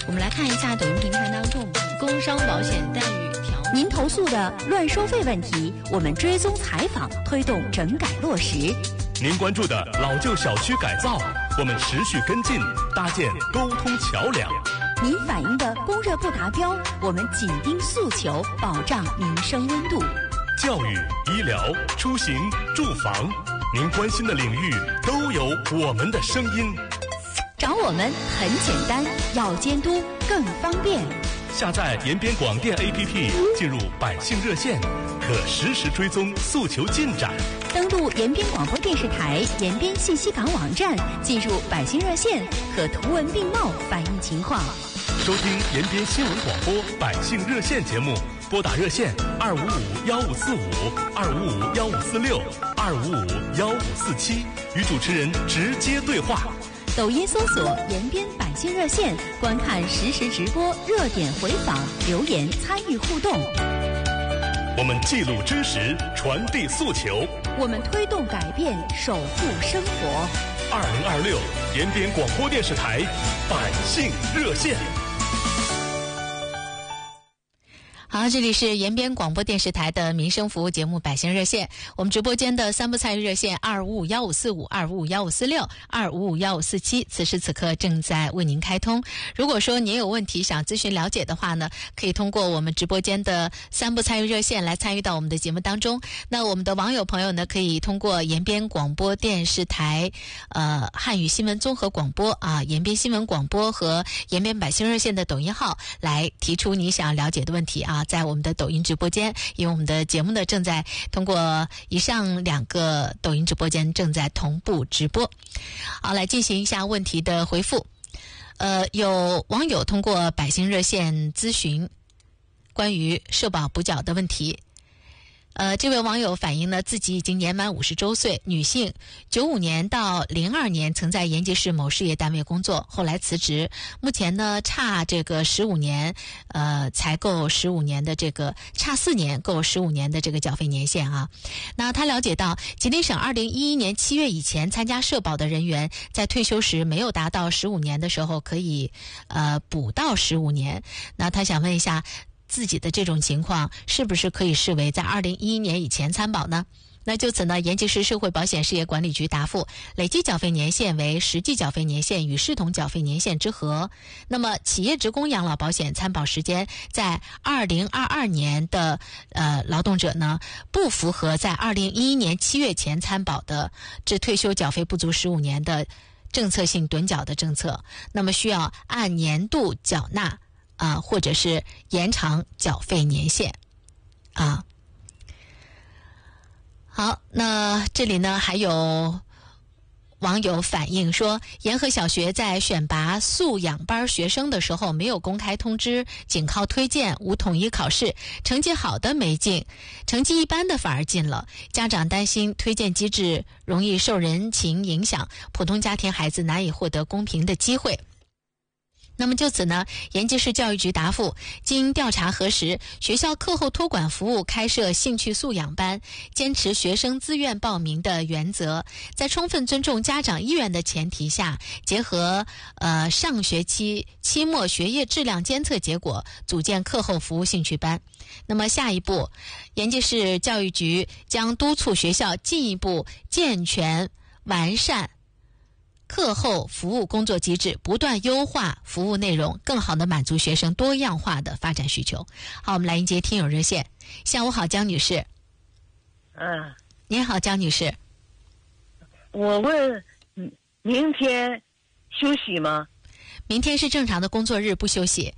我们来看一下抖音平台当中工伤保险待遇条文。 您投诉的乱收费问题，我们追踪采访，推动整改落实。 您关注的老旧小区改造，我们持续跟进，搭建沟通桥梁。 您反映的供热不达标，我们紧盯诉求，保障民生温度。 教育、医疗、出行、住房，您关心的领域都有我们的声音。 找我们很简单，要监督更方便。 下载延边广电 APP， 进入百姓热线，可实时追踪诉求进展。 登录延边广播电视台延边信息港网站，进入百姓热线，可图文并茂反映情况。 收听延边新闻广播百姓热线节目，拨打热线255-1545、255-1546、255-1547，与主持人直接对话。 抖音搜索延边百姓热线，观看实时直播、热点回访、留言参与互动。 我们记录真实，传递诉求， 我们推动改变，守护生活。 2026延边广播电视台百姓热线。 好，这里是延边广播电视台的民生服务节目《百姓热线》，我们直播间的3部参与热线255-1545、255-1547，此时此刻正在为您开通。如果说您有问题想咨询了解的话呢，可以通过我们直播间的3部参与热线来参与到我们的节目当中。那我们的网友朋友呢，可以通过延边广播电视台汉语新闻综合广播延边新闻广播和延边百姓热线的抖音号来提出你想要了解的问题在我们的抖音直播间，因为我们的节目呢正在通过以上2个抖音直播间正在同步直播。好，来进行一下问题的回复。有网友通过百姓热线咨询关于社保补缴的问题。这位网友反映呢，自己已经年满50周岁，女性，95年到02年曾在延吉市某事业单位工作，后来辞职，目前呢差这个15年，才够15年的这个差4年够15年的这个缴费年限那他了解到，吉林省2011年7月以前参加社保的人员，在退休时没有达到15年的时候，可以补到15年。那他想问一下，自己的这种情况是不是可以视为在2011年以前参保呢？那就此呢，延吉市社会保险事业管理局答复，累计缴费年限为实际缴费年限与视同缴费年限之和。那么企业职工养老保险参保时间在2022年的劳动者呢，不符合在2011年7月前参保的至退休缴费不足15年的政策性趸缴的政策，那么需要按年度缴纳或者是延长缴费年限好，那这里呢还有网友反映说，沿河小学在选拔素养班学生的时候没有公开通知，仅靠推荐，无统一考试，成绩好的没进，成绩一般的反而进了。家长担心推荐机制容易受人情影响，普通家庭孩子难以获得公平的机会。那么就此呢，延吉市教育局答复，经调查核实，学校课后托管服务开设兴趣素养班，坚持学生自愿报名的原则，在充分尊重家长意愿的前提下，结合上学期期末学业质量监测结果，组建课后服务兴趣班。那么下一步，延吉市教育局将督促学校进一步健全完善课后服务工作机制，不断优化服务内容，更好地满足学生多样化的发展需求。好，我们来迎接听友热线。下午好，江女士。您好，江女士。 我问，明天休息吗？ 明天是正常的工作日，不休息。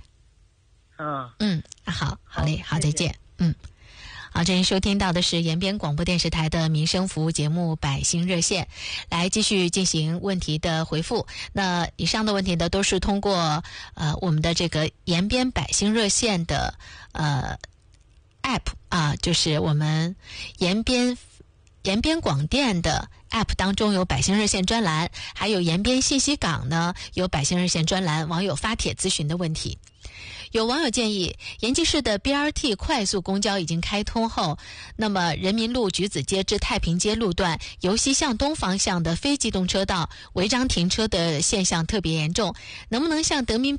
好嘞，好，再见。好，这里收听到的是延边广播电视台的民生服务节目《百姓热线》，来继续进行问题的回复。那以上的问题呢，都是通过我们的这个延边百姓热线的app 就是我们延边广电的 app 当中有百姓热线专栏，还有延边信息港呢有百姓热线专栏，网友发帖咨询的问题。有网友建议，延吉市的 BRT 快速公交已经开通后，那么人民路橘子街至太平街路段由西向东方向的非机动车道违章停车的现象特别严重，能不能向德民